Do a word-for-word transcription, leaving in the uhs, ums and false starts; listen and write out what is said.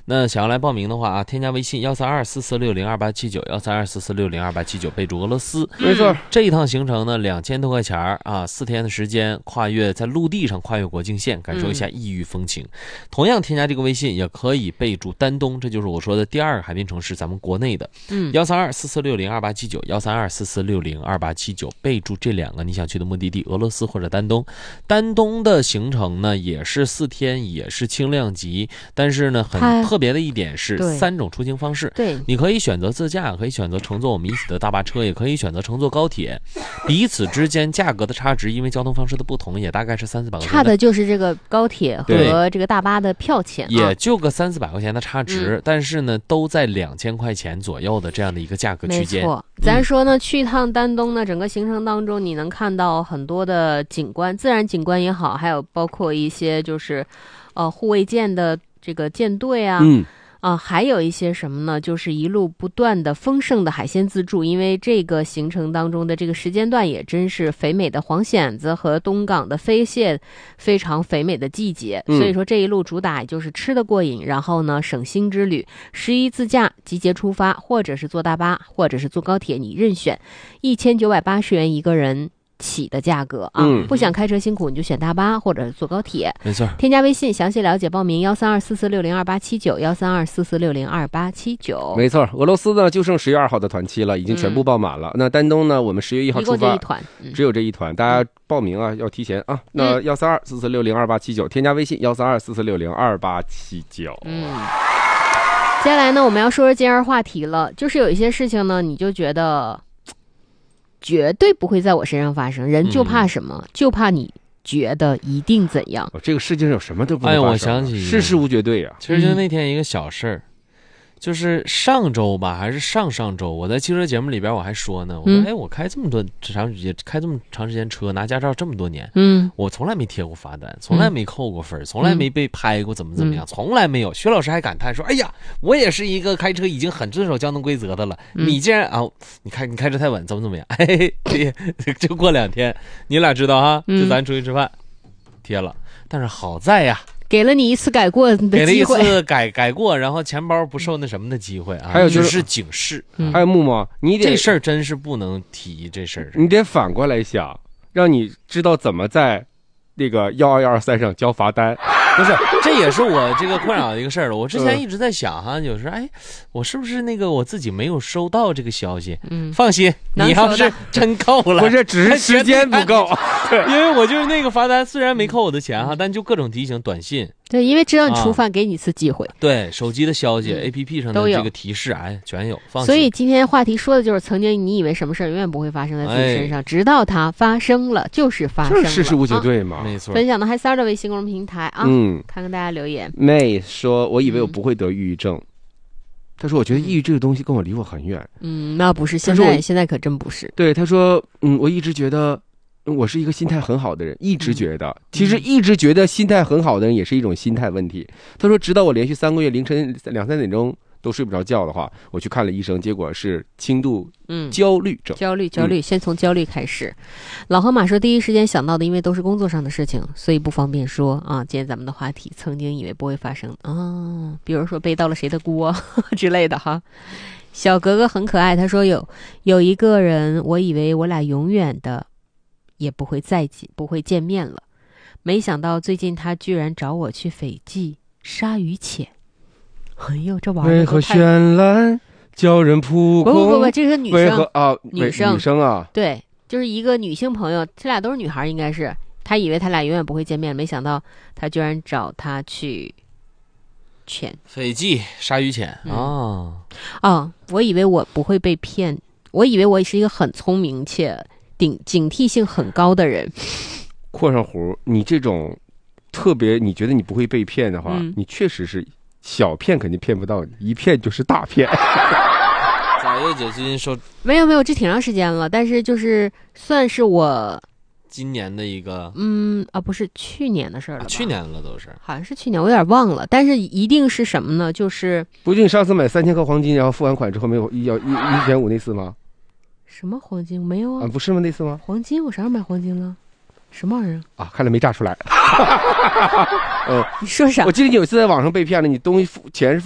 那想要来报名的话啊，添加微信幺三二四四六零二八七九幺三二四四六零二八七九，备注俄罗斯。 没错， 这一趟行程呢，两千多块钱啊，四天的时间，跨越在陆地上跨越国境线，感受一下异域风情。嗯、同样添加这个微信也可以备注丹东，这就是我说的第二个海滨城市，咱们国内的。嗯，幺三二四四六零二八七九幺三二四四六零二八七九，备注这两个你想去的目的地，俄罗斯或者丹东。丹东的行程呢，也是四天，也是轻量级，但是呢，很特别的一点是三种出行方式。 对， 你可以选择自驾，可以选择乘坐我们一起的大巴车，也可以选择乘坐高铁。彼此之间价格的差值，因为交通方式的不同，也大概是三四百块钱。 差的就是这个高铁和这个大巴的票钱、啊， 也就个三四百块钱的差值、嗯，但是呢，都在两千块钱左右的这样的一个价格区间。 没错，咱说呢，嗯、去一趟丹东呢，整个行程当中，你能看到很多的景观，自然景观也好，还有包括一些就是，呃，护卫舰的这个舰队啊。 嗯。 啊、呃，还有一些什么呢？就是一路不断的丰盛的海鲜自助，因为这个行程当中的这个时间段也真是肥美的黄蚬子和东港的飞蟹非常肥美的季节， 嗯、 所以说这一路主打就是吃的过瘾，然后呢省心之旅，十一自驾集结出发，或者是坐大巴，或者是坐高铁，你任选，一千九百八十元一个人起的价格啊、 嗯， 不想开车辛苦你就选大巴或者坐高铁， 没错。 添加微信详细了解报名幺三二四四六零二八七九幺三二四四六零二八七九。 没错，俄罗斯呢就剩十月二号的团期了，已经全部爆满了。嗯、那丹东呢，我们十月一号出发， 一团、嗯、 只有这一团，大家报名啊、嗯、要提前啊。那幺三二四四六零二八七九，添加微信幺三二四四六零二八七九。 嗯。接下来呢，我们要说说今日话题了，就是有一些事情呢，你就觉得绝对不会在我身上发生，人就怕什么？嗯、就怕你觉得一定怎样。 哦、这个世界上有什么都不能发生。 哎，我想起世事无绝对啊。 其实就那天一个小事儿、嗯，就是上周吧，还是上上周，我在汽车节目里边我还说呢，我说、嗯、哎，我开这么多长时间，开这么长时间车，拿驾照这么多年， 嗯， 我从来没贴过罚单，从来没扣过分，嗯、从来没被拍过，怎么怎么样，嗯、从来没有。薛老师还感叹说：“哎呀，我也是一个开车已经很遵守交通规则的了，嗯、你竟然啊，你开你开车太稳，怎么怎么样？哎嘿嘿，就过两天，你俩知道哈，就咱出去吃饭，嗯、贴了。但是好在呀。” 给了你一次改过的机会， 给了一次改改过，然后钱包不受那什么的机会啊。 还有就是是警示， 嗯、还有木木，你得这事儿真是不能提这事儿， 你得反过来想，让你知道怎么在那个幺二幺二三上交罚单。 不是，这也是我这个困扰的一个事儿了。我之前一直在想哈，有时候哎，我是不是那个我自己没有收到这个消息？嗯，放心，你要是真扣了， 不是，只是时间不够。 对，因为我就是那个罚单，虽然没扣我的钱哈，但就各种提醒、短信。 对，因为知道你初犯，给你一次机会。 啊、对，手机的消息、嗯、A P P 上的这个提示，哎，全有。放心。 所以今天话题说的就是曾经你以为什么事儿永远不会发生在自己身上，哎、直到它发生了，就是发生了。 这是世事无绝对嘛， 啊、没错。 分享的还三儿的微信公众平台啊，嗯，看看大家留言。 妹说，我以为我不会得抑郁症。嗯、他说，我觉得抑郁这个东西跟我离我很远。 嗯，那不是，现在现在可真不是。 对，他说，嗯，我一直觉得。我是一个心态很好的人，一直觉得，其实一直觉得心态很好的人也是一种心态问题。他说，直到我连续三个月凌晨两三点钟都睡不着觉的话，我去看了医生，结果是轻度焦虑症。 嗯、焦虑，焦虑，先从焦虑开始。老河马说，第一时间想到的，因为都是工作上的事情，所以不方便说啊。今天咱们的话题，曾经以为不会发生啊、哦，比如说背到了谁的锅之类的哈。小格格很可爱，他说有有一个人，我以为我俩永远的。也不会再见，不会见面了。没想到最近他居然找我去斐济鲨鱼潜。哎呦，这玩意儿！ 为何绚烂叫人扑空？ 不不不不，这是女生啊， 女生女生啊， 对，就是一个女性朋友，这俩都是女孩，应该是。他以为他俩永远不会见面，没想到他居然找他去潜斐济鲨鱼潜啊！哦、 嗯啊，我以为我不会被骗，我以为我是一个很聪明且。警警惕性很高的人， 括上弧，你这种特别，你觉得你不会被骗的话，嗯、你确实是小骗肯定骗不到你，一骗就是大骗。 早月姐最近说没有没有，这挺长时间了，但是就是算是我今年的一个， 嗯啊，不是去年的事了、啊， 去年了都是， 好像是去年，我有点忘了，但是一定是什么呢？就是不是你上次买三千克黄金，然后付完款之后没有要一一千五那次吗？ 什么黄金没有啊？ 啊，不是吗？那次吗？ 黄金，我啥时候买黄金了？什么玩意儿啊？看来没炸出来。嗯， 你说啥？ 我记得你有一次在网上被骗了，你东西付钱是付。